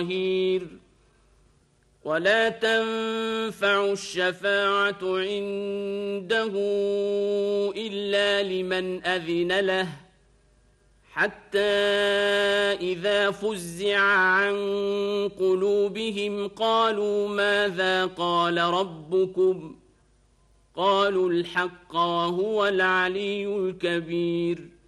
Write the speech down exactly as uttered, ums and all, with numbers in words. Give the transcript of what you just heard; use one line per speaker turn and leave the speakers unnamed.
ولا تنفع الشفاعة عنده إلا لمن أذن له حتى إذا فزع عن قلوبهم قالوا ماذا قال ربكم قالوا الحق وهو العلي الكبير